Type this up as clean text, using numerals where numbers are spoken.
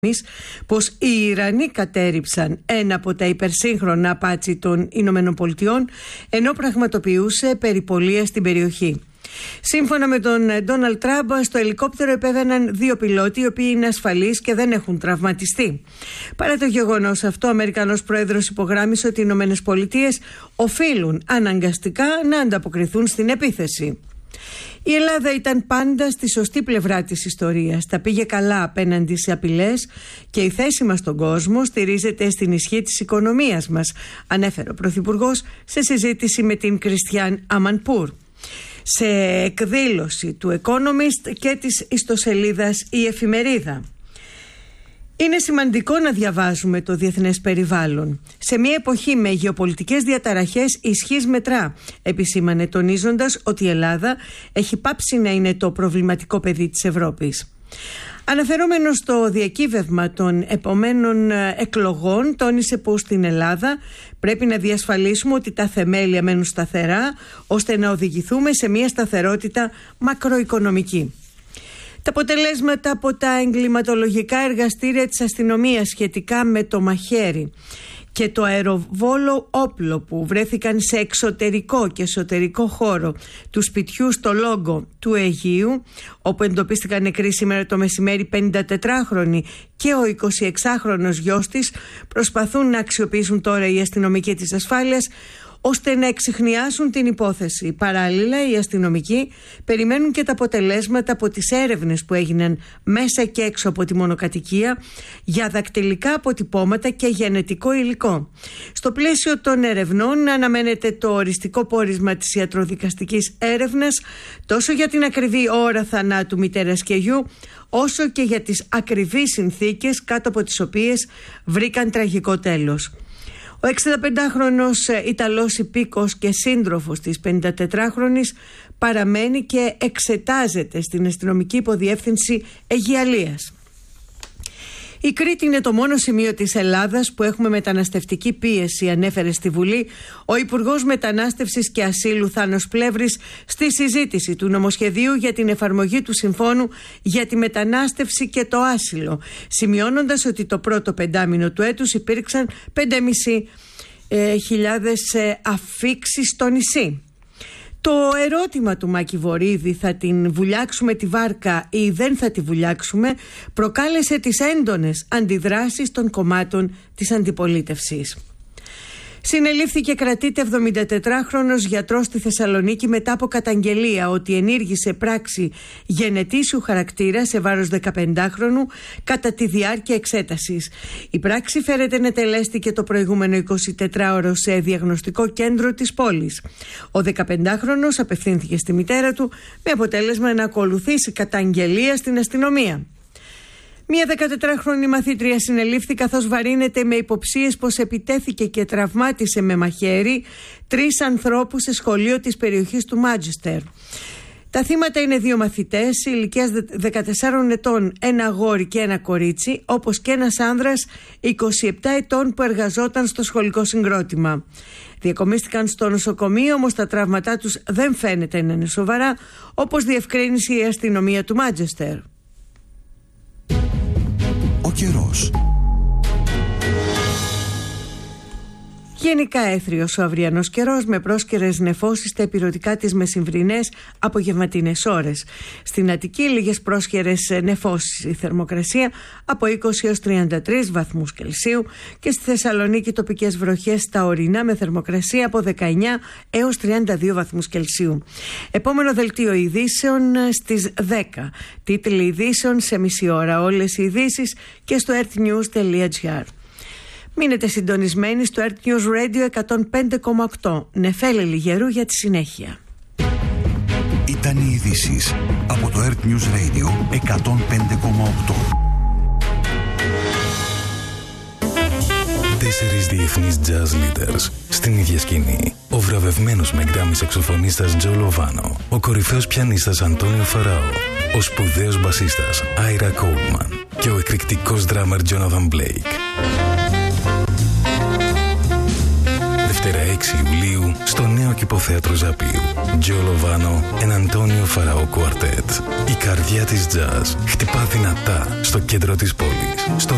πως οι Ιρανοί κατέρριψαν ένα από τα υπερσύγχρονα απάτσι των Ηνωμένων Πολιτειών, ενώ πραγματοποιούσε περιπολία στην περιοχή. Σύμφωνα με τον Ντόναλντ Τραμπ, στο ελικόπτερο επέβαιναν 2 πιλότοι, οι οποίοι είναι ασφαλείς και δεν έχουν τραυματιστεί. Παρά το γεγονός αυτό, ο Αμερικανός Πρόεδρος υπογράμμισε ότι οι Ηνωμένες Πολιτείες οφείλουν αναγκαστικά να ανταποκριθούν στην επίθεση. Η Ελλάδα ήταν πάντα στη σωστή πλευρά της ιστορίας. Τα πήγε καλά απέναντι σε απειλές και η θέση μας στον κόσμο στηρίζεται στην ισχύ της οικονομίας μας, ανέφερε ο Πρωθυπουργός σε συζήτηση με την Κριστιάν Αμανπούρ. Σε εκδήλωση του Economist και της ιστοσελίδας Η Εφημερίδα. Είναι σημαντικό να διαβάζουμε το διεθνές περιβάλλον. Σε μια εποχή με γεωπολιτικές διαταραχές, ισχύς μετρά, επισήμανε, τονίζοντας ότι η Ελλάδα έχει πάψει να είναι το προβληματικό παιδί της Ευρώπης. Αναφερόμενος στο διακύβευμα των επομένων εκλογών, τόνισε πως στην Ελλάδα πρέπει να διασφαλίσουμε ότι τα θεμέλια μένουν σταθερά, ώστε να οδηγηθούμε σε μια σταθερότητα μακροοικονομική. Τα αποτελέσματα από τα εγκληματολογικά εργαστήρια της αστυνομίας σχετικά με το μαχαίρι και το αεροβόλο όπλο που βρέθηκαν σε εξωτερικό και εσωτερικό χώρο του σπιτιού στο Λόγκο του Αιγείου, όπου εντοπίστηκαν νεκροί σήμερα το μεσημέρι 54χρονοι και ο 26χρονος γιος της, προσπαθούν να αξιοποιήσουν τώρα οι αστυνομικοί της ασφάλειας ώστε να εξιχνιάσουν την υπόθεση. Παράλληλα, οι αστυνομικοί περιμένουν και τα αποτελέσματα από τις έρευνες που έγιναν μέσα και έξω από τη μονοκατοικία για δακτυλικά αποτυπώματα και γενετικό υλικό. Στο πλαίσιο των ερευνών αναμένεται το οριστικό πόρισμα της ιατροδικαστικής έρευνας τόσο για την ακριβή ώρα θανάτου μητέρας και γιου, όσο και για τις ακριβείς συνθήκες κάτω από τις οποίες βρήκαν τραγικό τέλος. Ο 65χρονος Ιταλός υπήκος και σύντροφος της 54χρονης παραμένει και εξετάζεται στην αστυνομική υποδιεύθυνση Αιγιαλίας. Η Κρήτη είναι το μόνο σημείο της Ελλάδας που έχουμε μεταναστευτική πίεση, ανέφερε στη Βουλή ο Υπουργός Μετανάστευσης και Ασύλου Θάνος Πλεύρης στη συζήτηση του νομοσχεδίου για την εφαρμογή του Συμφώνου για τη μετανάστευση και το άσυλο, σημειώνοντας ότι το πρώτο πεντάμινο του έτους υπήρξαν 5.500 αφίξεις στο νησί. Το ερώτημα του Μάκη Βορίδη, θα την βουλιάξουμε τη βάρκα ή δεν θα τη βουλιάξουμε, προκάλεσε τις έντονες αντιδράσεις των κομμάτων της αντιπολίτευσης. Συνελήφθηκε, κρατείται 74χρονος γιατρός στη Θεσσαλονίκη μετά από καταγγελία ότι ενήργησε πράξη γενετήσιου χαρακτήρα σε βάρος 15χρονου κατά τη διάρκεια εξέτασης. Η πράξη φέρεται να τελέστηκε το προηγούμενο 24ωρο σε διαγνωστικό κέντρο της πόλης. Ο 15χρονος απευθύνθηκε στη μητέρα του με αποτέλεσμα να ακολουθήσει καταγγελία στην αστυνομία. Μία 14χρονη μαθήτρια συνελήφθη καθώς βαρύνεται με υποψίες πως επιτέθηκε και τραυμάτισε με μαχαίρι 3 ανθρώπους σε σχολείο της περιοχής του Μάντσεστερ. Τα θύματα είναι 2 μαθητές ηλικίας 14 ετών, ένα αγόρι και ένα κορίτσι, όπως και ένας άνδρας 27 ετών που εργαζόταν στο σχολικό συγκρότημα. Διακομίστηκαν στο νοσοκομείο, όμως τα τραύματά τους δεν φαίνεται να είναι σοβαρά, όπως διευκρίνησε η αστυνομία του Μάντσεστερ. Ο καιρός. Γενικά έθριος ο αυριανός καιρός με πρόσκαιρες νεφώσεις στα ηπειρωτικά τις μεσημβρινές απογευματινές ώρες. Στην Αττική λίγες πρόσκαιρες νεφώσεις, η θερμοκρασία από 20 έως 33 βαθμούς Κελσίου και στη Θεσσαλονίκη τοπικές βροχές στα ορεινά με θερμοκρασία από 19 έως 32 βαθμούς Κελσίου. Επόμενο δελτίο ειδήσεων στις 10. Τίτλοι ειδήσεων σε μισή ώρα. Όλες οι ειδήσεις και στο earthnews.gr. Μείνετε συντονισμένοι στο Earth News Radio 105,8. Νεφέλη Λιγερού για τη συνέχεια. Ήταν οι ειδήσεις από το Earth News Radio 105,8. 4 διεθνείς jazz leaders στην ίδια σκηνή. Ο βραβευμένος με γκράμι σαξοφωνίστας Τζο Λοβάνο, ο κορυφαίος πιανίστας Αντώνιο Φαράο, ο σπουδαίος μπασίστας Άιρα Κόλμαν και ο εκρηκτικός ντράμερ Τζόναθαν Μπλέικ. Δευτέρα 6 Ιουλίου στο νέο κηποθέατρο Ζαπίου. Τζο Λοβάνο and Αντώνιο Φαράο Κουαρτέτ. Η καρδιά της jazz χτυπά δυνατά στο κέντρο της πόλης. Στο